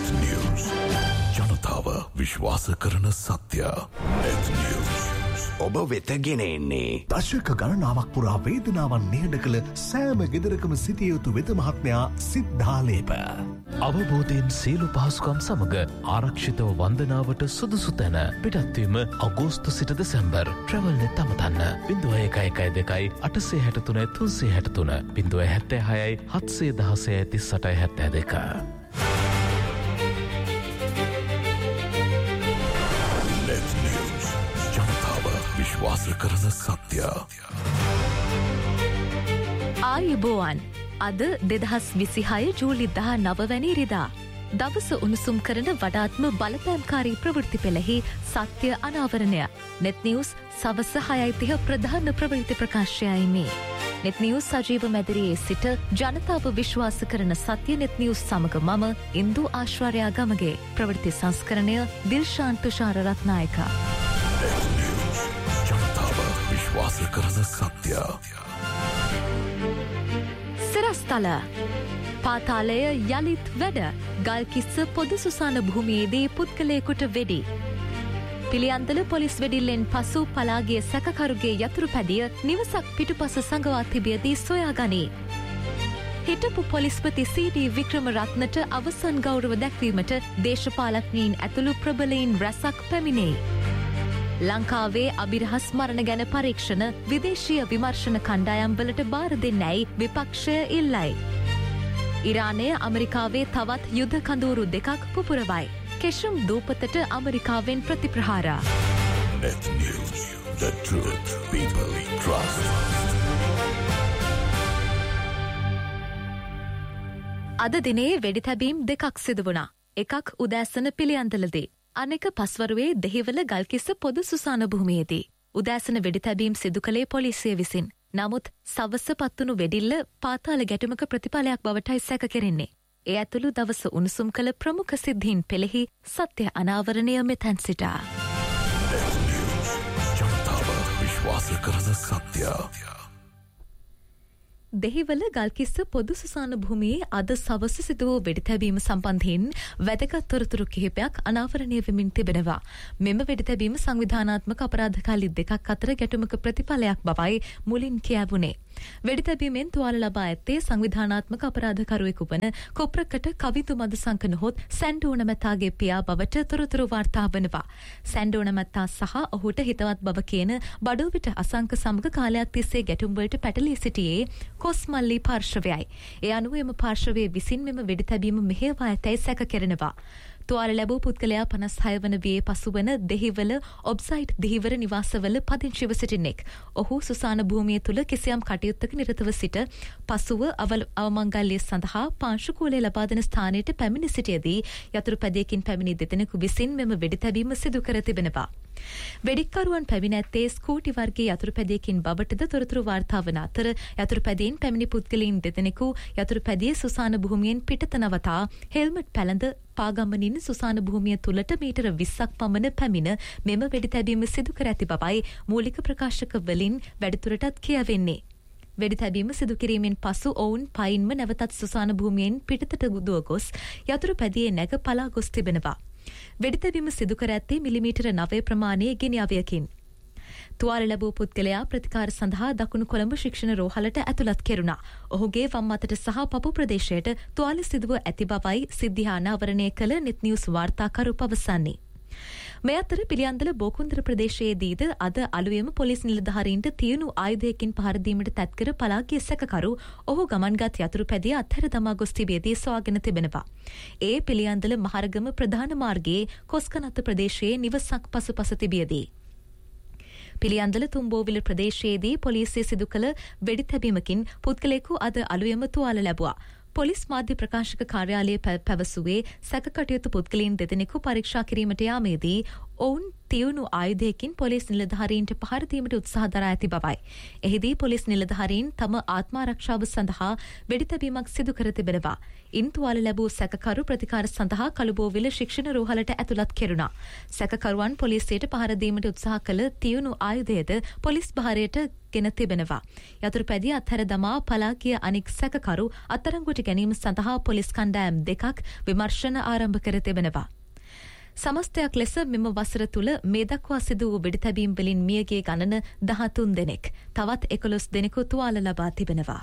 Net News. ජනතාව විශ්වාස කරන සත්‍ය. Net News. ඔබ වෙත ගෙන එන්නේ දශක ගණනාවක් පුරා වේදනාවන් නිහඬ කළ සෑම ගෙදරකම සිටිය යුතු වෙද මහත්මයා සිද්ධාලේප. අවබෝධයෙන් සියලු පහසුකම් සමග ආරක්ෂිතව වන්දනාවට සුදුසු තැන පිටත්වීම අගෝස්තු සිට දෙසැම්බර් ට්‍රැවල්නෙත් අමතන්න 0112 863 363 076 716 38 72. විශ්වාස කරන සත්‍ය. ආයුබෝවන් අද 2026 ජූලි 19 වැනි ඉරිදා. දවස උණුසුම් කරන වඩාත්ම බලපෑම්කාරී ප්‍රවෘත්ති පෙළෙහි සත්‍ය අනාවරණය. net news සවස 6:30 ප්‍රධාන ප්‍රවෘත්ති ප්‍රකාශයයි මේ. net news සජීව මැදිරියේ සිට ජනතාව විශ්වාස කරන සත්‍ය net news සමග මම ඉන්දු ආශ්වර්යා ගමගේ ප්‍රවෘත්ති සංස්කරණය දිල්ෂාන් තුෂාර රත්නායක. විශ්වාස කරන සත්‍ය. සිරස්තල පාතාලය යළිත් වැඩ ගල්කිස්ස පොදු සුසාන භූමියේදී පුද්ගලයෙකුට වෙඩි. පිළියන්දල පොලිස් වෙඩිල්ලෙන් පසු පලාගේ සැකකරුගේ යතුරු පැදිය නිවසක් පිටුපස සඟවා තිබියදී සොයා ගනී. හිටපු පොලිස්පති සීඩී වික්‍රමරත්නට අවසන් ගෞරව දැක්වීමට දේශපාලඥයින් ඇතුළු ප්‍රබලයින් රැසක් පැමිණෙයි. ලංකාවේ අභිරහස් මරණ ගැන පරීක්ෂණ විදේශීය විමර්ශන කණ්ඩායම්වලට බාර දෙන්නැයි විපක්ෂය ඉල්ලයි. ඉරානය ඇමරිකාවේ තවත් යුද්ධ කඳවුරු දෙකක් පුපුරවයි. කෙෂුම් දූපතට ඇමරිකාවෙන් ප්‍රතිප්‍රහාර. Net News. The truth people trust. අද දිනේ වෙඩි තැබීම් දෙකක් සිදු වුණා. එකක් උදෑසන පිළියන්දලදී. අනෙක පස්වරුවේ දෙහිවල ගල්කිස්ස පොදු සුසාන භූමියේදී. උදෑසන වෙඩි තැබීම් සිදු කළේ පොලිසිය විසින්. නමුත් සවස පත්වුණු වෙඩිල්ල පාතාල ගැටුමක ප්‍රතිඵලයක් බවටයි සැක කෙරෙන්නේ. ඒ ඇතුළු දවස උණුසුම් කළ ප්‍රමුඛ සිද්ධීන් පෙළෙහි සත්‍ය අනාවරණය මෙතැන් සිට. ජනතාව විශ්වාස කරන සත්‍ය. දෙහිවල ගල්කිස්ස පොදු සුසාන භූමියේ අද සවස සිදු වූ වෙඩිතැබීම සම්බන්ධයෙන් වැදගත් තොරතුරු කිහිපයක් අනාවරණය වෙමින් තිබෙනවා. මෙම වෙඩිතැබීම සංවිධානාත්මක අපරාධකාරී දෙකක් අතර ගැටුමක ප්‍රතිඵලයක් බවයි මුලින් කියවුණේ. වෙඩිතැබීමෙන් තුවාල ලබා ඇත්තේ සංවිධානාත්මක අපරාධකරුවෙකු වන කොප්‍රකට කවිතු මදසංක නොහොත් සැන්ඩෝන මැතාගේ පියා බවට තොරතුරු වාර්තා වනවා. සැන්ඩෝන මැතා සහ ඔහුට හිතවත් බව කියන බඩුවිට අසංක සමග කාලයක් තිස්සේ ගැටුම්වලට පැටලී සිටියේ කොස්මල්ලි පාර්ශවයයි. ඒ අනුව එම පාර්ශවයේ විසින් මෙම වෙඩිතැබීම මෙහෙයවා ඇතැයි සැක කෙරෙනවා. තුවාල ලැබූ පුද්ගලයා 56 වන වියේ පසුවන දෙහිවල ඔබ්සයිට් දෙහිවර නිවාසවල පදිංචිව සිටින්නෙක්. ඔහු සුසාන භූමිය තුල කිසියම් කටයුත්තක නිරතව සිට පසුව අවමංගල්‍ය සඳහා පාංශුකූලය ලබා දෙන ස්ථානයට පැමිණ සිටියදී යතුරු පැදියකින් පැමිණි දෙදෙනෙකු විසින් මෙම වෙඩිතැබීම සිදු කර තිබෙනවා. වෙඩික්කරුවන් පැමිණ ඇත්තේ ස්කූටි වර්ගයේ යතුරු පැදියකින් බවටද තොරතුරු වාර්තා වන අතර යතුරු පැදියෙන් පැමිණි පුද්ගලයින් දෙදෙනෙකු යතුරු පැදියේ සුසාන භූමියෙන් පිටත නවතා හෙල්මට් පැළඳ පාගමනින් සුසාන භූමිය තුලට මීටර 20ක් පමණ පැමිණ මෙම වෙඩිතැබීම සිදු කර ඇති බවයි මූලික ප්‍රකාශක වලින් වැඩිදුරටත් කියවෙන්නේ. වෙඩිතැබීම සිදු කිරීමෙන් පසු ඔවුන් පයින්ම නැවතත් සුසාන භූමියෙන් පිටතට දුව ගොස් යතුරු පැදියේ නැග පලා ගොස් තිබෙනවා. වෙඩිතැබීම සිදු කර ඇත්තේ මිලිමීටර 9 ප්‍රමාණයේ ගිනි අවයකින්. තුවාල ලැබූ පුද්ගලයා ප්‍රතිකාර සඳහා දකුණු කොළඹ ශික්ෂණ රෝහලට ඇතුළත් කෙරුණා. ඔහුගේ වම් අතට සහ පපු ප්‍රදේශයට තුවාල සිදුව ඇති බවයි සිද්ධිය අනාවරණය කළ net news වාර්තාකරු පවසන්නේ. මේ අතර පිළියන්දල බෝකුන්දර ප්‍රදේශයේදීද අද අලුයම පොලිස් නිලධාරීන්ට තියුණු ආයුධයකින් පහර දීමට තැත්කර පලාගිය සැකකරු ඔහු ගමන්ගත් යතුරු පැදිය අත්හැර දමා ගොස් තිබියදී සොයාගෙන තිබෙනවා. ඒ පිළියන්දල මහරගම ප්‍රධාන මාර්ගයේ කොස්කනත්ත ප්‍රදේශයේ නිවසක් පසුපස තිබියදී. පිළියන්දල තුම්බෝවිල ප්‍රදේශයේදී පොලිසිය සිදු කළ වෙඩිතැබීමකින් පුද්ගලයෙකු අද අලුයම තුවාල ලැබුවා. පොලිස් මාධ්‍ය ප්‍රකාශක කාර්යාලය පැවසුවේ සැකකටයුතු පුද්ගලයන් දෙදෙනෙකු පරීක්ෂා කිරීමට යාමේදී ඔවුන් තියුණු ආයුධයකින් පොලිස් නිලධාරීන්ට පහර දීමට උත්සාහ දරා ඇති බවයි. එහිදී පොලිස් නිලධාරීන් තම ආත්මාරක්ෂාව සඳහා වෙඩිතැබීමක් සිදු කර තිබෙනවා. ඉන් තුවාල ලැබූ සැකකරු ප්‍රතිකාර සඳහා කළුබෝවිල ශික්ෂණ රෝහලට ඇතුළත් කෙරුණා. සැකකරුවන් පොලිසියට පහර දීමට උත්සාහ කළ තියුණු ආයුධයද පොලිස් භාරයට ගෙන තිබෙනවා. යතුරුපැදිය අත්හැර දමා පලා ගිය අනෙක් සැකකරු අත්අඩංගුවට ගැනීම සඳහා පොලිස් කණ්ඩායම් දෙකක් විමර්ශන ආරම්භ කර තිබෙනවා. සමස්තයක් ලෙස මෙම වසර තුළ මේ දක්වා සිදු වූ වෙඩිතැබීම් වලින් මියගිය ගණන 13 දෙනෙක්. තවත් 11 දෙනෙකු තුවාල ලබා තිබෙනවා.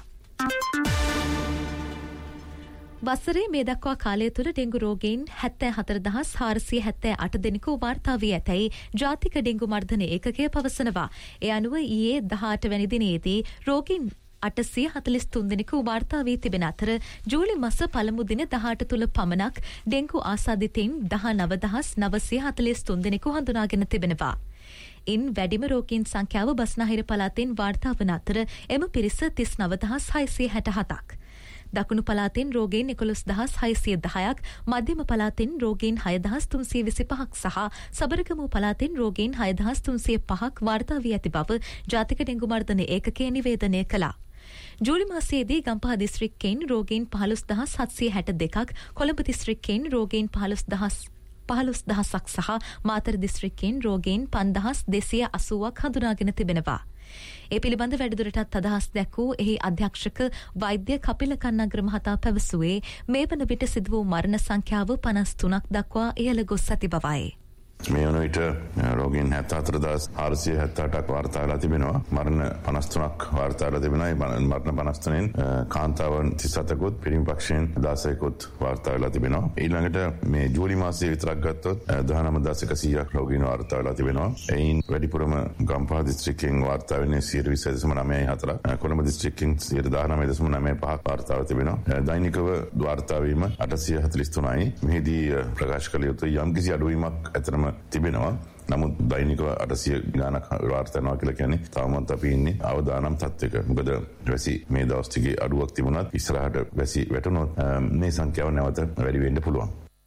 වසරේ මේ දක්වා කාලය තුළ ඩෙංගු රෝගීන් 74,478 දෙනෙකු වාර්තා වී ඇතැයි ජාතික ඩෙංගු මර්ධන ඒකකය පවසනවා. ඒ අනුව ඊයේ 18 වැනි දිනයේදී රෝගීන් 843 දෙනෙකු වාර්තා වී තිබෙන අතර ජූලි මාස පළමු දින 18 තුල පමණක් ඩෙංගු ආසාදිතයින් 19,943 දෙනෙකු හඳුනාගෙන තිබෙනවා. ඉන් වැඩිම රෝගීන් සංඛ්‍යාව බස්නාහිර පළාතෙන් වාර්තා වන අතර එම පිරිස 39,667ක්. දකුණු පළාතෙන් රෝගීන් 11,610ක්, මධ්‍යම පළාතෙන් රෝගීන් 6,325ක් සහ සබරගමු පළාතෙන් රෝගීන් 6,305ක් වාර්තා වී ඇති බව ජාතික ඩෙංගු මර්ධන ඒකකය නිවේදනය කළා. ජූලි මාසයේදී ගම්පහ දිස්ත්‍රික්කයෙන් රෝගීන් 15,762ක්, කොළඹ දිස්ත්‍රික්කයෙන් රෝගීන් 15,000ක් සහ මාතර දිස්ත්‍රික්කයෙන් රෝගීන් 5,280ක් හඳුනාගෙන තිබෙනවා. ඒ පිළිබඳ වැඩිදුරටත් අදහස් දැක්වූ එහි අධ්‍යක්ෂක වෛද්‍ය කපිල කන්නග්‍ර මහතා පැවසුවේ මේ වන විට සිදු වූ මරණ සංඛ්‍යාව 53ක් දක්වා ඉහළ ගොස් ඇති බවයි. මේ වන විට රෝගීන් 74,478ක් වාර්තා වෙලා තිබෙනවා. මරණ 53ක් වාර්තා වෙලා තිබෙනවා. මරණ 53න් කාන්තාවන් 37කුත් පිරිමි පක්ෂයෙන් 16කුත් වාර්තා වෙලා තිබෙනවා. ඊළඟට මේ ජූලි මාසයේ විතරක් ගත්තොත් 19,100ක් රෝගීන් වාර්තා වෙලා තිබෙනවා. එයින් වැඩිපුරම ගම්පහ දිස්ත්‍රික්කයෙන් වාර්තා වෙන්නේ 20.94%, කොළඹ දිස්ත්‍රික්කයෙන් 19.95% වාර්තා වෙලා තිබෙනවා. දෛනිකව වාර්තා වීම 843යි. මෙහිදී ප්‍රකාශ කළ යුතු යම්කිසි අඩුවීමක් ඇතරම තිබෙනවා. නමුත් දෛනිකව 800 ගානක් වාර්තා වෙනවා කියලා කියන්නේ තාමත් අපි ඉන්නේ අවදානම් තත්ත්වයක. මොකද වැසි මේ දවස් ටිකේ අඩුවක් තිබුණත් ඉස්සරහට වැසි වැටුණොත් මේ සංඛ්‍යාව නැවත වැඩි වෙන්න පුළුවන්.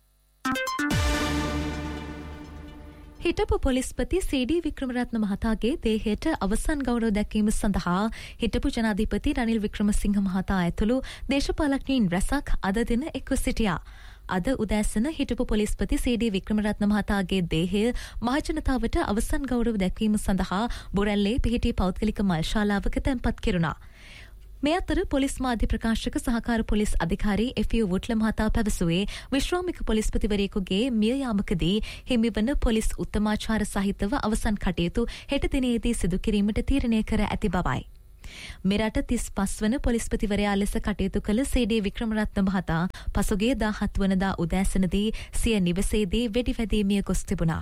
හිටපු පොලිස්පති සී.ඩී. වික්‍රමරත්න මහතාගේ දේහයට අවසන් ගෞරව දැක්වීම සඳහා හිටපු ජනාධිපති රනිල් වික්‍රමසිංහ මහතා ඇතුළු දේශපාලඥයින් රැසක් අද දින එක්ව සිටියා. අද උදෑසන හිටපු පොලිස්පති සී.ඩී. වික්‍රමරත්න මහතාගේ දේහය මහජනතාවට අවසන් ගෞරව දැක්වීම සඳහා බොරැල්ලේ පිහිටි පෞද්ගලික මල්ශාලාවක තැන්පත් කෙරුණා. මේ අතර පොලිස් මාධ්‍ය ප්‍රකාශක සහකාර පොලිස් අධිකාරී එෆ්.යු. වුට්ල මහතා පැවසුවේ විශ්‍රාමික පොලිස්පතිවරයෙකුගේ මිය යාමකදී හිමිවන පොලිස් උත්තමාචාර සහිතව අවසන් කටයුතු හෙට දිනේදී සිදු කිරීමට තීරණය කර ඇති බවයි. මෙරට 35 වන පොලිස්පතිවරයා ලෙස කටයුතු කළ සී.ඩී. වික්‍රමරත්න මහතා පසුගිය 17 වනදා උදෑසනදී සිය නිවසේදී වෙඩිවැදීමිය ගොස් තිබුණා.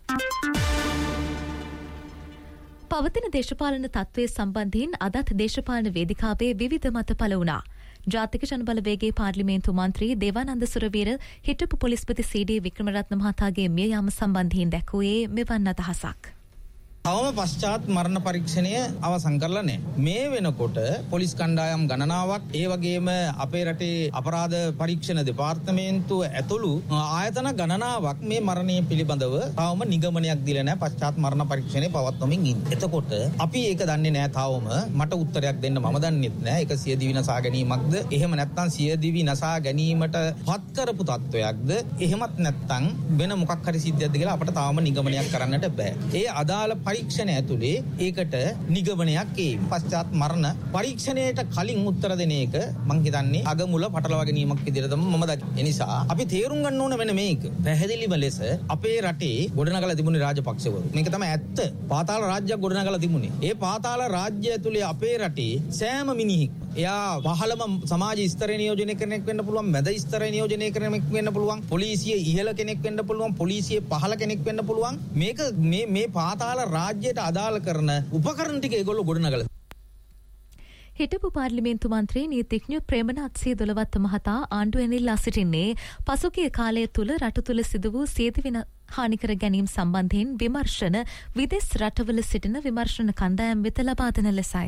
පවතින දේශපාලන තත්ත්වය සම්බන්ධයෙන් අදත් දේශපාලන වේදිකාවේ විවිධ මත පළ වුණා. ජාතික ජනබලවේගයේ පාර්ලිමේන්තු මන්ත්‍රී දේවානන්ද සුරවීර හිටපු පොලිස්පති සී.ඩී. වික්‍රමරත්න මහතාගේ මිය යාම සම්බන්ධයෙන් දැක්වුවේ මෙවන් අදහසක්. තවම පශ්චාත් මරණ පරීක්ෂණය අවසන් කරලා නැහැ. මේ වෙනකොට පොලිස් කණ්ඩායම් ගණනාවක් ඒ වගේම අපේ රටේ අපරාධ පරීක්ෂණ දෙපාර්තමේන්තුව ඇතුළු ආයතන ගණනාවක් මේ මරණය පිළිබඳව තවම නිගමනයක් දීලා නැහැ. පශ්චාත් මරණ පරීක්ෂණය පවත්වමින් ඉන්නේ. එතකොට අපි ඒක දන්නේ නැහැ තවම. මට උත්තරයක් දෙන්න මම දන්නෙත් නැහැ. ඒක සියදිවි නසා ගැනීමක්ද? එහෙම නැත්නම් සියදිවි නසා ගැනීමට පත් කරපු තත්වයක්ද? එහෙමත් නැත්නම් වෙන මොකක් හරි සිද්ධියක්ද කියලා අපිට තවම නිගමනයක් කරන්නට බෑ. ඒ අදාළ පරීක්ෂණ ඇතුලේ ඒකට නිගමනයක් ඒ පශ්චාත් මරණ පරීක්ෂණයට කලින් උත්තර දෙන එක මං හිතන්නේ අගමුල පටලවා ගැනීමක් විදිහට තමයි මම දකින්නේ. ඒ නිසා අපි තේරුම් ගන්න ඕන වෙන මේක. පැහැදිලිව ලෙස අපේ රටේ ගොඩනගලා තිබුණේ රාජපක්ෂවරු. මේක තමයි ඇත්ත. පාතාල රාජ්‍යයක් ගොඩනගලා තිබුණේ. ඒ පාතාල රාජ්‍ය ඇතුලේ අපේ රටේ සෑම මිනිහෙක් එයා පහළම සමාජ ස්තරේ නියෝජනය කෙනෙක් වෙන්න පුළුවන්, මැද ස්තරේ නියෝජනය කෙනෙක් වෙන්න පුළුවන්, පොලිසිය ඉහළ කෙනෙක් වෙන්න පුළුවන්, පොලිසිය පහළ කෙනෙක් වෙන්න පුළුවන්. මේක මේ පාතාල රාජ්‍යයට අදාළ කරන උපකරණ ටික ඒගොල්ලෝ ගොඩනගලා. හිටපු පාර්ලිමේන්තු මන්ත්‍රී නීතිඥ ප්‍රේමනාත් සීදොලවත්ත මහතා ආණ්ඩුවෙන් ඉල්ලා සිටින්නේ පසුගිය කාලය තුළ රට තුළ සිදු වූ සියදිවි හානිකර ගැනීම සම්බන්ධයෙන් විමර්ශන විදෙස් රටවල සිටින විමර්ශන කණ්ඩායම් වෙත ලබා දෙන ලෙසයි.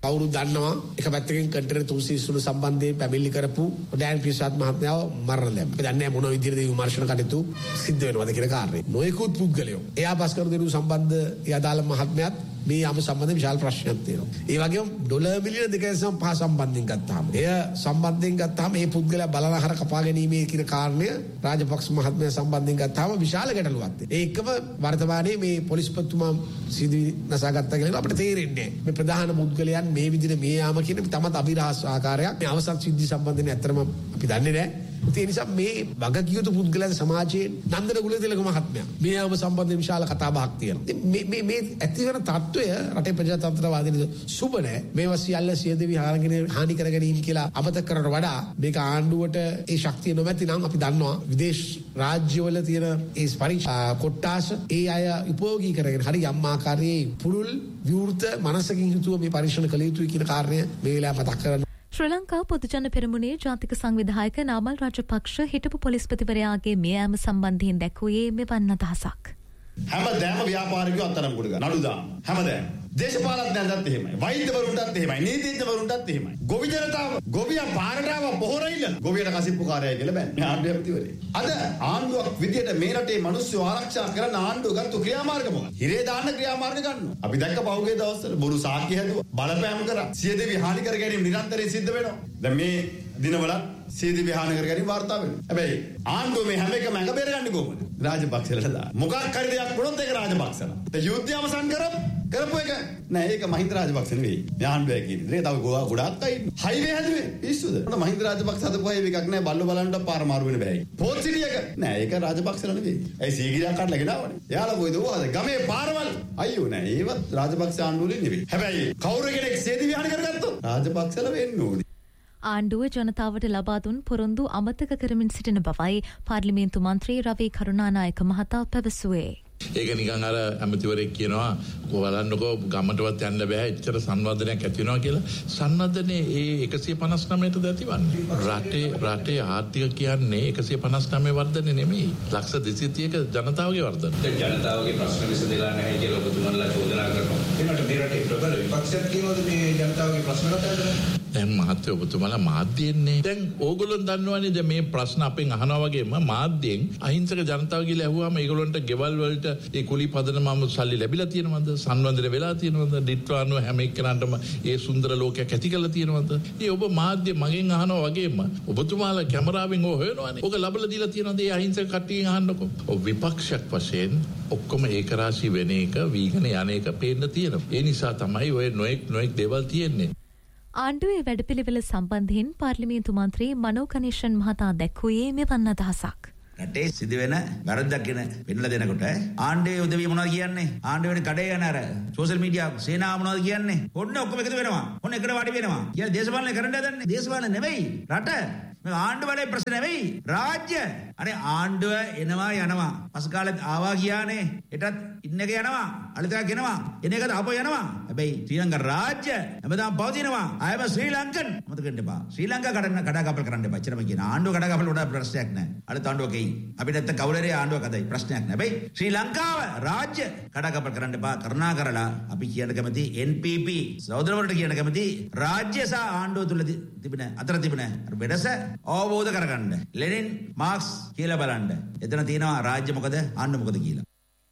කවුරු දන්නවා එක පැත්තකින් කන්ටේනර් 330 සම්බන්ධයෙන් පැමිණිලි කරපු ඩෑන් පිසාත් මහත්මයාව මරණ දැම්ම. අපි දන්නේ මොන විදිහටද විමර්ශන කටයුතු සිද්ධ වෙනවද කියන කාරණේ. නොයෙකුත් පුද්ගලයෝ එයා පස් කර දෙනු සම්බන්ධ යදාළ මහත්මයාත් මේ යම සම්බන්ධ විශාල ප්‍රශ්නයක් තියෙනවා. ඒ වගේම ඩොලර් මිලියන 2.5 සම්බන්ධයෙන් ගත්තාම එය සම්බන්ධයෙන් ගත්තාම මේ පුද්ගලයා බලනහර කපා ගැනීමේ කියන කාරණය රාජපක්ෂ මහත්මයා සම්බන්ධයෙන් ගත්තාම විශාල ගැටලුවක් තියෙනවා. ඒ එක්කම වර්තමානයේ මේ පොලිස්පතිතුමා සිදුවි නසාගත්තා කියලා අපිට තේරෙන්නේ මේ ප්‍රධාන පුද්ගලයන් මේ විදිහට මේ යාම කියන තමත් අභිරහස් ආකාරයක් මේ අවසන් සිද්ධි සම්බන්ධයෙන් ඇත්තටම අපි දන්නේ නැහැ. ඒ නිසා මේ වගකියුතු පුද්ගලයන් සමාජයේ නන්දන ගුණතිලක මහත්මයා මේ යාම සම්බන්ධයෙන් විශාල කතා බහක් තියෙනවා. මේ ඇතිවන තත්ත්වය රටේ ප්‍රජාතන්ත්‍රවාදීන් සුබ නැහැ. මේවා සියල්ල සියදෙවි හානි කර ගැනීම කියලා අමතක කරනට වඩා මේක ආණ්ඩුවට ඒ ශක්තිය නොමැති නම් අපි දන්නවා විදේශ රාජ්‍යවල තියෙන ඒ පරීක්ෂා කොට්ටාස ඒ අය උපයෝගී කරගෙන හරි යම් ආකාරයේ පුරුල් විවෘත මනසකින් යුතුව මේ පරීක්ෂණ කළ යුතුයි කියන කාරණය මේ වෙලාව මතක් කරගන්න. ශ්‍රී ලංකා පොදුජන පෙරමුණේ ජාතික සංවිධායක නාමල් රාජපක්ෂ හිටපු පොලිස්පතිවරයාගේ මේ යාම සම්බන්ධයෙන් දැක්වුවේ මෙවන් අදහසක්. හැමදෑම ව්‍යාපාරිකයෝ අත්අඩංගුවට ගන්න නඩු දාන්න. හැමදෑම. දේශපාලඥයන්ටත් එහෙමයි. වෛද්‍යවරුන්ටත් එහෙමයි. නීතිඥවරුන්ටත් එහෙමයි. ගොවි ජනතාව ගොවියා පාරට ආව පොහොරිල්ල. ගොවියට කසිප්පු කාර්යය කියලා බෑ. මේ ආණ්ඩුවේ ඇමතිවරේ. අද ආණ්ඩුවක් විදියට මේ රටේ මිනිස්සු ආරක්ෂා කරන ආණ්ඩුව ගත්ත ක්‍රියාමාර්ග මොකක්ද? හිරේ දාන්න ක්‍රියාමාර්ග ගන්නවා. අපි දැක්ක පහුගිය දවස්වල බොරු සාක්ෂි හැදුවා. බලපෑම් කරා. සියදෙවි හානි කර ගැනීම නිරන්තරයෙන් සිද්ධ වෙනවා. දැන් මේ දිනවල සියදෙවි හානි කර ගැනීම වාර්තා වෙනවා. හැබැයි ආණ්ඩුව මේ හැම එකම ඇඟ බේරගන්නේ කොහොමද? රාජපක්ෂලට දා. මොකක් හරි දෙයක් වුණොත් ඒක රාජපක්ෂලා. ඒ යුද්ධය අවසන් කරපු එක නෑ ඒක මහින්ද රාජපක්ෂ නෙවෙයි. මේ ආණ්ඩුවයි කියන්නේ. ඒක තව ගොඩාක් අය ඉන්නවා. හයිවේ හැදුවේ පිස්සුද? මහින්ද රාජපක්ෂ හදපු හයිවේ එකක් නෑ බල්ල බලන්න පාර මාරු වෙන බෑයි. පෝත් සිටි එක නෑ ඒක රාජපක්ෂලා නෙවෙයි. ඒ සීගිරියක් කඩලා ගෙනාවනේ. එයාලා කොයිද ඕවද? ගමේ පාරවල් අයියෝ නෑ ඒවත් රාජපක්ෂ ආණ්ඩුවලින් නෙවෙයි. හැබැයි කවුරු කෙනෙක් සේදි විහාර කරගත්තොත් රාජපක්ෂලා වෙන්න ඕනේ. ආණ්ඩුව ජනතාවට ලබා දුන් පොරොන්දු අමතක කරමින් සිටින බවයි පාර්ලිමේන්තු මන්ත්‍රී රවී කරුණානායක මහතා පැවසුවේ. ඒක නිකන් අර ඇමතිවරයෙක් කියනවා බලන්නකෝ ගමටවත් යන්න බෑ එච්චර සංවර්ධනයක් ඇති වෙනවා කියලා. සංවර්ධනේ ඒ 159ටද ඇතිවන්නේ. රටේ ආර්ථික කියන්නේ 159 වර්ධනය නෙමෙයි. ලක්ෂ 230ක ජනතාවගේ වර්ධනය. ජනතාවගේ ප්‍රශ්න විසඳලා නැහැ කියලා ඔබතුමන්ලා චෝදනා කරනවා. ඒකට මේ රටේ ප්‍රබල විපක්ෂයක් කියනවාද මේ ජනතාවගේ ප්‍රශ්න කතා කරන්නේ? දැන් මහත්තයෝ ඔබතුමාලා මාධ්‍යන්නේ දැන් ඕගොල්ලෝ දන්නවනේ දැන් මේ ප්‍රශ්න අපෙන් අහනවා වගේම මාධ්‍යෙන් අහිංසක ජනතාව කියලා ඇහුවාම ඒගොල්ලන්ට ගෙවල් වලට ඒ කුලී පදනමම සල්ලි ලැබිලා තියෙනවද සංවර්ධනය වෙලා තියෙනවද දිට්වානුව හැම එක්කනටම ඒ සුන්දර ලෝකයක් ඇති කරලා තියෙනවද ඒ ඔබ මාධ්‍ය මගෙන් අහනවා වගේම ඔබතුමාලා කැමරාවෙන් ඕක හොයනවනේ ඕක ලබලා දීලා තියෙනවද ඒ අහිංසක කට්ටියන් අහන්නකො ඔව් විපක්ෂයක් වශයෙන් ඔක්කොම ඒකරාශී වෙන එක වීගන යන එක පේන්න තියෙනවා ඒ නිසා තමයි ඔය නොඑක් දේවල් තියෙන්නේ. ආණ්ඩුවේ වැඩපිළිවෙල සම්බන්ධයෙන් පාර්ලිමේන්තු මන්ත්‍රී මනෝ ගණේෂන් මහතා දැක්වුවේ මෙවන් අදහසක්. රටේ සිදුවෙන වැරද්දක් ගැන පෙන්නලා දෙනකොට ආණ්ඩුවේ උදවිය මොනවද කියන්නේ? ආණ්ඩුවේ කඩේ යන අර සෝෂල් මීඩියා සේනාව මොනවද කියන්නේ? ඔන්න ඔක්කොම එකතු වෙනවා. ඔන්න එකට වාඩි වෙනවා. කියලා දේශපාලනය කරන්න හදන්නේ. දේශපාලන නෙවෙයි. රට මේ ආණ්ඩුව වලේ ප්‍රශ්න නෙවෙයි. රාජ්‍ය. අනේ ආණ්ඩුව එනවා යනවා. පස් කාලෙත් ආවා ගියානේ. එටත් ඉන්න එක යනවා. අලුතක් ගෙනවා. එන එකත් ආපහු යනවා. හැබැයි ශ්‍රී ලංකා රාජ්‍ය හැමදාම පවතිනවා. ආයම ශ්‍රී ලංකන් මොකද කරන්න එපා. ශ්‍රී ලංකා කඩාකප්පල් කරන්න එපා. එච්චරම කියන ආණ්ඩුව කඩාකප්පල් වල ප්‍රශ්නයක් නැහැ. අලුත් ආණ්ඩුවක එයි. අපිට නැත්නම් කවුරුරේ ආණ්ඩුවක් හදයි ප්‍රශ්නයක් නැහැ. හැබැයි ශ්‍රී ලංකාව රාජ්‍ය කඩාකප්පල් කරන්න එපා. කරුණා කරලා අපි කියන්න කැමති NPP සහෝදරවරුන්ට කියන්න කැමති රාජ්‍ය සහ ආණ්ඩුව තුල තිබෙන අතර තිබෙන වෙනස අවබෝධ කරගන්න. ලෙනින් මාක්ස් කියලා බලන්න. එතන තියෙනවා රාජ්‍ය මොකද ආණ්ඩුව මොකද කියලා.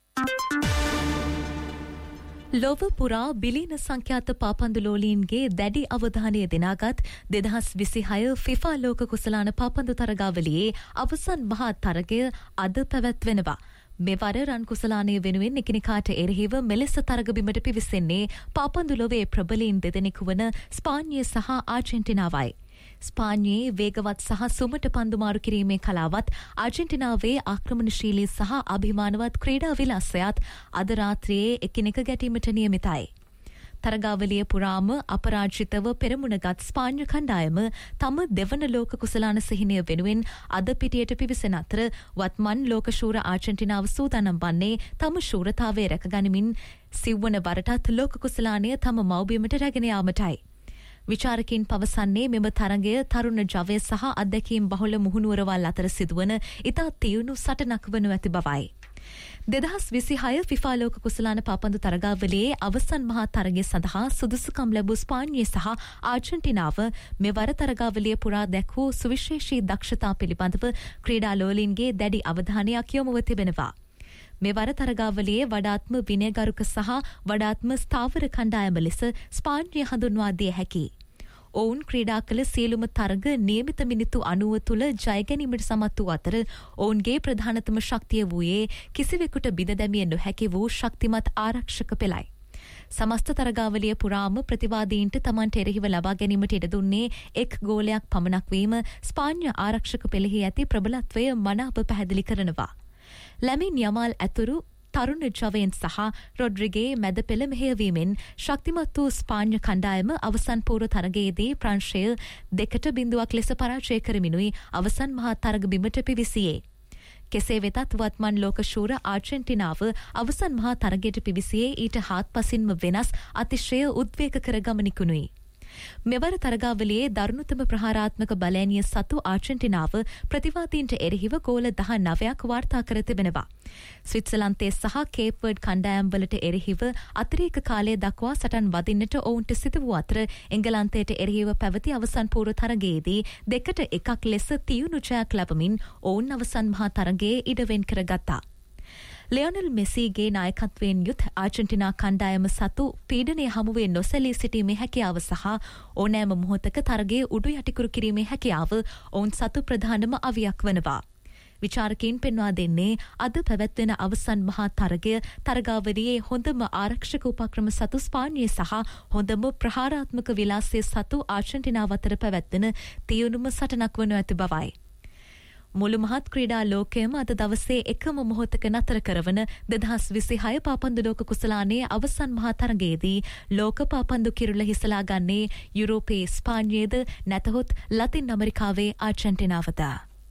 ලොව පුරා බිලියන සංඛ්‍යාත පාපන්දු ලෝලීන්ගේ දැඩි අවධානය දෙනාගත් 2026 FIFA ලෝක කුසලාන පාපන්දු තරගාවලියේ අවසන් මහා තරගය අද පැවැත්වෙනවා. මෙවර රන් කුසලානය වෙනුවෙන් එකිනෙකාට එරෙහිව මෙලෙස තරගබිමට පිවිසෙන්නේ පාපන්දු ලොවේ ප්‍රබලීන් දෙදෙනෙකු වන ස්පාඤ්ඤය සහ ආර්ජෙන්ටිනාවයි. ස්පාඤ්ඤයේ වේගවත් සහ සුමට පන්දු මාරු කිරීමේ කලාවත් ආර්ජෙන්ටිනාවේ ආක්‍රමණශීලී සහ අභිමානවත් ක්‍රීඩා විලාසයත් අද රාත්‍රියේ එකිනෙක ගැටීමට නියමිතයි. තරගාවලිය පුරාම අපරාජිතව පෙරමුණගත් ස්පාඤ්ඤ කණ්ඩායම තම දෙවන ලෝක කුසලාන සිහිනය වෙනුවෙන් අද පිටියට පිවිසෙන අතර වත්මන් ලෝක ශූර ආර්ජෙන්ටිනාව සූදානම් වන්නේ තම ශූරතාවය රැකගනිමින් සිව්වන වරටත් ලෝක කුසලානය තම මව්බිමට රැගෙන යාමටයි. විචාරකින් පවසන්නේ මෙම තරගය තරුණ ජවය සහ අත්දැකීම් බහුල මුහුණුවරවල් අතර සිදුවන ඉතා තියුණු සටනක් වනු ඇති බවයි. 2026 ෆිෆා ලෝක කුසලාන පාපන්දු තරගාවලියේ අවසන් මහා තරගය සඳහා සුදුසුකම් ලැබූ ස්පාඤ්ඤය සහ ආර්ජන්ටිනාව මෙවර තරගාවලිය පුරා දැක් වූ සුවිශේෂී දක්ෂතා පිළිබඳව ක්‍රීඩා ලෝලීන්ගේ දැඩි අවධානයක් යොමුව තිබෙනවා. මෙවර තරගාවලියේ වඩාත්ම විනයගරුක සහ වඩාත්ම ස්ථාවර කණ්ඩායම ලෙස ස්පාඤ්ඤය හඳුන්වා දිය හැකියි. ඔවුන් ක්‍රීඩා කළ සියලුම තරග නියමිත මිනිත්තු 90 තුළ ජය ගැනීමට සමත් වූ අතර ඔවුන්ගේ ප්‍රධානතම ශක්තිය වූයේ කිසිවෙකුට බිඳ දැමිය නොහැකි වූ ශක්තිමත් ආරක්ෂක පෙළයි. සමස්ත තරගාවලිය පුරාම ප්‍රතිවාදීන්ට තමන්ට එරෙහිව ලබා ගැනීමට ඉඩ දුන්නේ එක් ගෝලයක් පමණක් වීම ස්පාඤ්ඤ ආරක්ෂක පෙළෙහි ඇති ප්‍රබලත්වය මනාව පැහැදිලි කරනවා. ලැමින් යමාල් ඇතුරු තරුණ ජවයන් සහ රොඩ්රිගේ මැද පෙළ මෙහෙයවීමෙන් ශක්තිමත් වූ ස්පාඤ්ඤ කණ්ඩායම අවසන් පූර්ව තරගයේදී ප්‍රංශය 2-0 ලෙස පරාජය කරමිනුයි අවසන් මහා තරග බිමට පිවිසියේ. කෙසේ වෙතත් වත්මන් ලෝක ශූර ආර්ජන්ටිනාව අවසන් මහා තරගයට පිවිසියේ ඊට හාත්පසින්ම වෙනස් අතිශය උද්වේගකර ගමනිකුනුයි. මෙවර තරගාවලියේ දරුණුතම ප්‍රහාරාත්මක බලෑනිය සතු ආර්ජන්ටිනාව ප්‍රතිවාදීන්ට එරෙහිව ගෝල 19ක් වාර්තා කර තිබෙනවා. ස්විට්සර්ලන්තයේ සහ කේප් වර්ඩ් කණ්ඩායම්වලට එරෙහිව අතිරේක කාලය දක්වා සටන් වදින්නට ඔවුන්ට සිදු වූ අතර එංගලන්තයට එරෙහිව පැවති අවසන් පූර්ව තරගයේදී 2-1 ලෙස තියුණු ජයක් ලැබමින් ඔවුන් අවසන් මහා තරගයේ ඉඩවෙන් කරගත්තා. ලියොනෙල් මෙසිගේ නායකත්වයෙන් යුත් ආර්ජන්ටිනා කණ්ඩායම සතු පීඩනය හමුවේ නොසැලී සිටීමේ හැකියාව සහ ඕනෑම මොහොතක තරගයේ උඩු යටිකුරු කිරීමේ හැකියාව ඔවුන් සතු ප්‍රධානම අවියක් වනවා. විචාරකයින් පෙන්වා දෙන්නේ අද පැවැත්වෙන අවසන් මහා තරගය තරගාවලියේ හොඳම ආරක්ෂක උපක්‍රම සතු ස්පාඤ්ඤය සහ හොඳම ප්‍රහාරාත්මක විලාසයේ සතු ආර්ජන්ටිනාව අතර පැවැත්වෙන තියුණුම සටනක් වනු ඇති බවයි. මුළු මහත් ක්‍රීඩා ලෝකයම අද දවසේ එකම මොහොතක නතර කරවන 2026 පාපන්දු ලෝක කුසලානයේ අවසන් මහා තරගයේදී ලෝක පාපන්දු කිරුළ හිසලා ගන්නේ යුරෝපයේ ස්පාඤ්ඤයේද නැතහොත් ලතින් ඇමරිකාවේ ආර්ජන්ටිනාවද.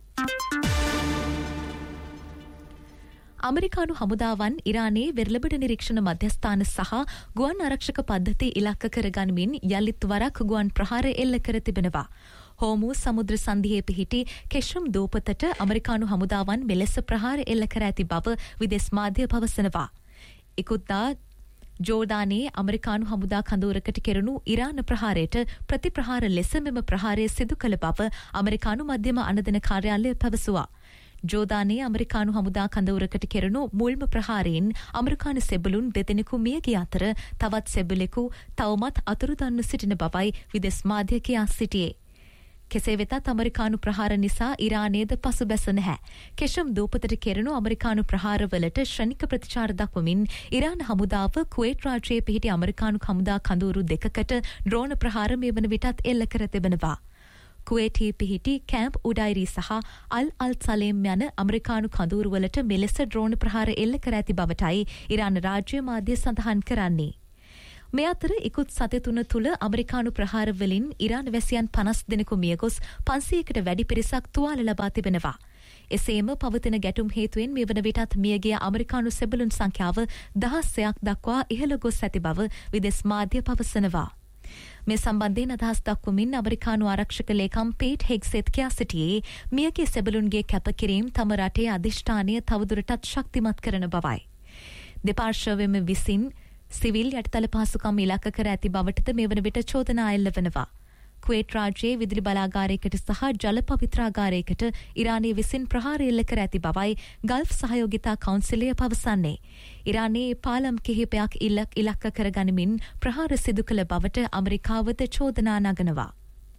අමරිකානු හමුදාවන් ඉරානයේ වෙරළබඩ නිරීක්ෂණ මධ්‍යස්ථාන සහ ගුවන් ආරක්ෂක පද්ධති ඉලක්ක කරගනිමින් යලිත් වරක් ගුවන් ප්‍රහාර එල්ල කර තිබෙනවා. හෝමු සමුද්‍ර සන්ධියේ පිහිටි කෙෂම් දූපතට අමරිකානු හමුදාවන් මෙලෙස ප්‍රහාර එල්ල කර ඇති බව විදේශ මාධ්‍ය පවසනවා. ඉකුත්දා ජෝර්දානයේ අමරිකානු හමුදා කඳවුරකට කෙරුණු ඉරාන ප්‍රහාරයට ප්‍රතිප්‍රහාර ලෙස මෙම ප්‍රහාරය සිදු කළ බව අමරිකානු මධ්‍යම අනදන කාර්යාලය පැවසුවා. ජෝර්දානයේ අමරිකානු හමුදා කඳවුරකට කෙරුණු මුල්ම ප්‍රහාරයෙන් අමරිකානු සෙබළුන් 2 දෙනෙකු මිය ගිය අතර තවත් සෙබළෙකු තවමත් අතුරුදන්ව සිටින බවයි විදේශ මාධ්‍ය කියා සිටියේ. කෙසේ වෙතත් අමරිකානු ප්‍රහාර නිසා ඉරානයේද පසුබැස නැහැ. කෙෂම් දූපතට කෙරෙනු අමරිකානු ප්‍රහාරවලට ශ්‍රනික ප්‍රතිචාර දක්වමින් ඉරාන හමුදාව කුවේට් රාජ්‍යයේ පිහිටි අමරිකානු හමුදා කඳවුරු 2කට ඩ්‍රෝන ප්‍රහාර මේ වන විටත් එල්ල කර තිබෙනවා. කුවේටි පිහිටි කැම්ප් උඩයිරි සහ අල් සලේම් යන අමරිකානු කඳවුරුවලට මෙලෙස ඩ්‍රෝන ප්‍රහාර එල්ල කර ඇති බවටයි ඉරාන රාජ්‍ය මාධ්‍ය සඳහන් කරන්නේ. මේ අතර ඉකුත් සති 3 තුළ අමරිකානු ප්‍රහාරවලින් ඉරාන වැසියන් 50 දෙනෙකු මියගොස් 500කට වැඩි පිරිසක් තුවාල ලබා තිබෙනවා. එසේම පවතින ගැටුම් හේතුවෙන් මේ වන විටත් මියගිය අමරිකානු සෙබළුන් සංඛ්‍යාව 16ක් දක්වා ඉහළ ගොස් ඇති බව විදේශ මාධ්‍ය පවසනවා. මේ සම්බන්ධයෙන් අදහස් දක්වමින් අමරිකානු ආරක්ෂක ලේකම් පීට් හෙග්සෙත් කියා සිටියේ මියගිය සෙබළුන්ගේ කැපකිරීම තම රටේ අධිෂ්ඨානය තවදුරටත් ශක්තිමත් කරන බවයි. දෙපාර්ශ්වයම විසින් සිවිල් යටිතල පහසුකම් ඉලක්ක කර ඇති බවටද මේ වන විට චෝදනා එල්ලවනවා. කුවේට් රාජ්‍යයේ විදුලි බලාගාරයකට සහ ජල පවිත්‍රාගාරයකට ඉරානයේ විසින් ප්‍රහාර එල්ල කර ඇති බවයි ගල්ෆ් සහයෝගිතා කවුන්සිලය පවසන්නේ. ඉරානයේ පාලම් කිහිපයක් ඉලක්ක කරගනිමින් ප්‍රහාර සිදු කළ බවට අමරිකාවද චෝදනා නගනවා.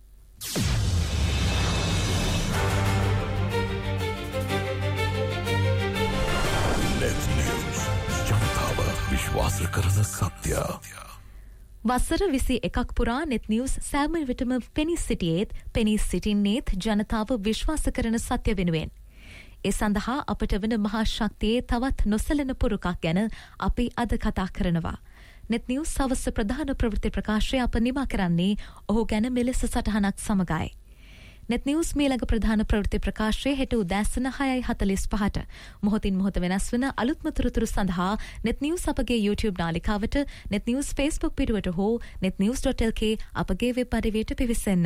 විශ්වාස කරන සත්‍ය. වසර 21ක් පුරා නෙත් නිවුස් සෑම විටම පෙනී සිටියේත් පෙනී සිටින්නේත් ජනතාව විශ්වාස කරන සත්‍ය වෙනුවෙන්. ඒ සඳහා අපට වන මහා ශක්තියේ තවත් නොසැලෙන පුරුකක් ගැන අපි අද කතා කරනවා. නෙත් නිවුස් සවස් ප්‍රධාන ප්‍රවෘත්ති ප්‍රකාශය අප නිමා කරන්නේ ඔහු ගැන මෙලෙස සටහනක් සමගයි. නෙත් නිවුස් මීළඟ ප්‍රධාන ප්‍රවෘත්ති ප්‍රකාශය හෙට උදෑසන 6:45ට මොහොතින් මොහොත වෙනස් වන අලුත්ම තොරතුරු සඳහා නෙත් නිවුස් අපගේ YouTube නාලිකාවට නෙත් නිවුස් Facebook පිටුවට හෝ netnews.lk අපගේ වෙබ් අඩවියට පිවිසෙන්න.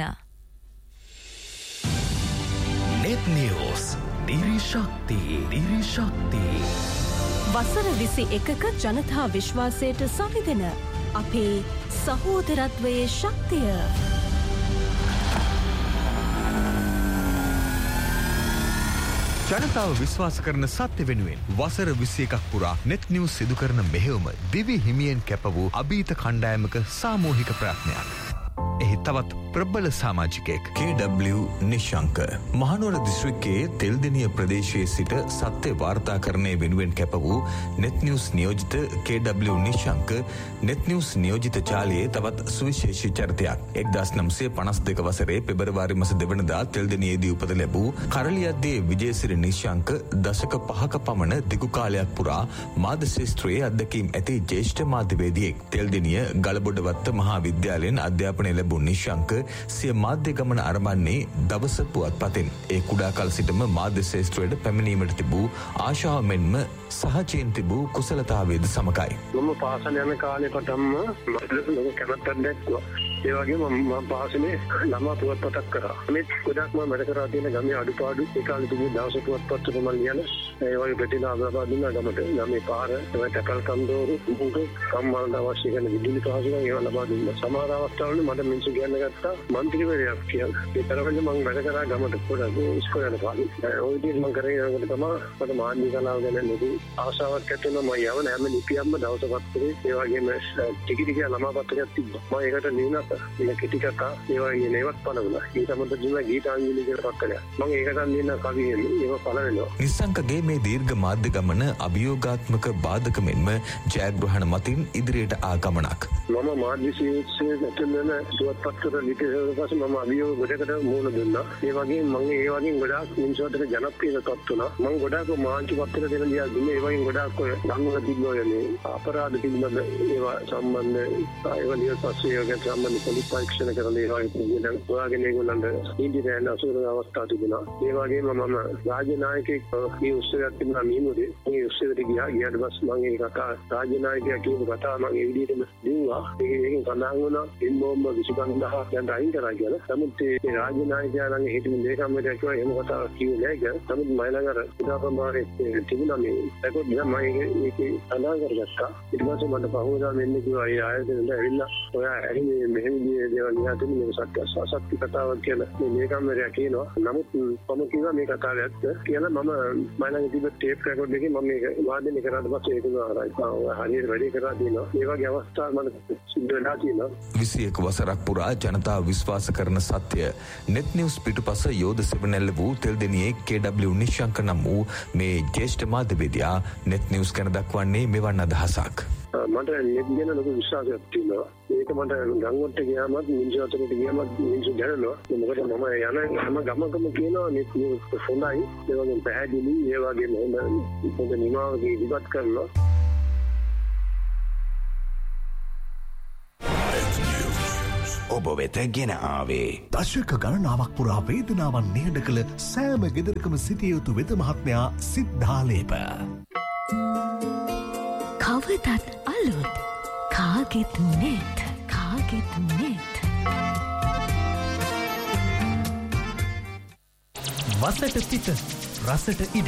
නෙත් නිවුස් දිරි ශක්තිය වසර 21ක ජනතා විශ්වාසයට සවිදෙන අපේ සහෝදරත්වයේ ශක්තිය. ජනතාව විශ්වාස කරන සත්‍ය වෙනුවෙන් වසර 21ක් පුරා නෙත් නිවුස් සිදු කරන මෙහෙයුම දිවි හිමියෙන් කැප වූ අභීත කණ්ඩායමක සාමූහික ප්‍රයත්නයක්. එහි තවත් ප්‍රබල සමාජිකයෙක් KW නිශංක මහනුවර දිස්ත්‍රික්කයේ තෙල්දෙනිය ප්‍රදේශයේ සිට සත්‍ය වාර්තාකරණය වෙනුවෙන් කැප වූ නෙත් නිවුස් නියෝජිත KW නිශංක නෙත් නිවුස් නියෝජිත ජාලයේ තවත් සුවිශේෂී චරිතයක්. 1952 වසරේ පෙබරවාරි මාස 2 වෙනිදා තෙල්දෙනියේදී උපත ලැබූ කරලියද්දේ විජේසිරි නිශංක දශක 5ක පමණ දිගු කාලයක් පුරා මාධ්‍ය ශාස්ත්‍රයේ අධ්‍යක්ීම් ඇති ජ්‍යෙෂ්ඨ මාධ්‍යවේදියෙක්. තෙල්දෙනිය ගලබොඩවත්ත මහා විද්‍යාලයෙන් අධ්‍යාපනය ලැබූ නිශංක සිය මාධ්‍ය ගමන ආරම්භන්නේ දවස පුවත්පතින්. ඒ කුඩා කල සිටම මාධ්‍ය ශාස්ත්‍රයට පැමිණීමට තිබූ ආශාව මෙන්ම සහජයෙන් තිබූ කුසලතාවයේද සමගයි. මම පාසල යන කාලේ පටන්ම මට ලොකු කැමැත්තක් දැක්වුවා. ඒ වගේම මම පාසලේ ළමා පුවත්පතක් කරා. මේ ගොඩක් මම වැඩ කරා තියෙන ගමේ අඩුපාඩු ඒ කාලේ තිබුණු දවස පුවත්පත් වල මම ලියන ඒ වගේ ප්‍රතිලාභ ලබා දුන්නා ගමට. ගමේ පාර ඒකට කන්දෝරු උඹු කම්මල් අවශ්‍ය කරන විදුලි පහසුකම් ඒවා ලබා දුන්නා. සමහර අවස්ථාවල මට මිනිස්සු කියන්න ගත්තා මන්ත්‍රීවරයෙක් කියලා. ඒ තරමට මම වැඩ කරා ගමට පොඩක් ඉස්කෝලේ යන කාලේ. ওই විදිහට මම කරගෙන යනකොට තමයි මට මාධ්‍ය කලාව ගැන ලොකු ආශාවක් ඇති වුණා. මම යවන හැම ලිපියක්ම දවස පත්තරේ ඒ වගේම ටික ටික ළමා පත්‍රයක් තිබ්බා. මම ඒකට ලියනත් මේ කෙටි කතා ඒ වගේ නේවත් පළවුණා. ඒ සම්බන්ධ ජීව ගීතාංජලි කියලා පත්තරයක්. මම ඒකට ලියන කවි ඒව පළවෙනවා. නිසංකගේ මේ දීර්ඝ මාධ්‍ය ගමන අභියෝගාත්මක බාධක මෙන්ම ජයග්‍රහණ මතින් ඉදිරියට ආ ගමනක්. මම මාධ්‍ය ශාස්ත්‍රයේ ඇතුළත පුවත්පත්වල ලිපි පස්සේ මම අභියෝග ගොඩකට මුහුණ දුන්නා. ඒ වගේම මම ඒ වගේම ගොඩාක් මිනිස්සුන්ට ජනප්‍රියකමක් වුණා. මම ගොඩාක් මාධ්‍ය පත්‍ර දෙන ලියා දුන්නේ. ඒ වගේම ගොඩාක් ඔය ගම්වල තිබ්බෝයනේ අපරාධ පිළිබඳ ඒවා සම්බන්ධ ඒවා ලියන පස්සේ ඒවා සම්බන්ධ පොලිස් පරීක්ෂණ කරන ඒවා ඉතින් ඔයාගෙන ඒගොල්ලන්ට ඉන්දියානු අසුර අවස්ථා තිබුණා. ඒ වගේම මම රාජ්‍ය නායකයෙක් මේ උත්සවයක් තිබුණා මීමුරේ. මේ උත්සවෙට ගියාට පස්සේ මම ඒ කතා රාජ්‍ය 나යකයා කියපු කතාව මම ඒ විදිහටම දිනුවා. ඒකෙන් සඳහන් වුණා ඉන්බෝම්බ 25000ක් දැන් අයින් කරා කියලා. නමුත් ඒ රාජ්‍ය නායකයා ළඟ හිටින ලේකම්වරයා කිව්වා එහෙම කතාවක් කිව්වේ නැහැ කියලා. නමුත් මම ළඟ අර උදාපමාරේ තිබුණා මේ රෙකෝඩ් එක මම ඒකේ සඳහන් කරගත්තා. ඊට පස්සේ මට පහුවදා මෙන්න කිව්වා ඒ ආයතනයට ඇවිල්ලා ඔයා ඇහිමේ මෙහෙම දේවල් ලියා දෙන්න මේක සත්‍ය කතාවක් කියලා මේ ලේකම්වරයා කියනවා. නමුත් මම කිව්වා මේ කතාව ඇත්ත කියලා. මම ළඟ තිබ්බ ටේප් රෙකෝඩ් එකේ මම මේක වාදනය කරාට පස්සේ ඒක නෝරයි. හරියට වැඩි කරලා දිනවා. ඒ වගේ අවස්ථා මම සිද්ධ වෙලා තියෙනවා. 21 වසරක් පුරා ජනතාව විශ්වාස කරන සත්‍ය නෙත් නිවුස් පිටුපස යෝධ සෙවණැල්ල වූ තෙල්දෙනියේ KW නිශංක නම් වූ මේ ජ්‍යෙෂ්ඨ මාධ්‍යවේදියා නෙත් නිවුස් ගැන දක්වන්නේ මෙවන් අදහසක්. මට නෙත් ගැන ලොකු විශ්වාසයක් තියෙනවා. ඒක මට ගම්වලට ගියාමත් මිනිස්සු අතරට ගියාමත් මිනිස්සු දැනනවා. මොකද මම යන හැම ගමකම කියනවා නෙත් නිවුස් හොඳයි. ඒ වගේම පැහැදිලි ඒ වගේම හොඳ නිමාවක ඉදිරිපත් කරනවා. ඔබ වෙත ගෙන ආවේ දශක ගණනාවක් පුරා වේදනාවන් නිහඬ කළ සෑම ගෙදරකම සිටිය යුතු වෙත මහත්මයා සිද්ධාලේප. කවදත් අලුත් කාගෙත් නෙත් කාගෙත් නෙත් වසට පිට රසට ඉඩ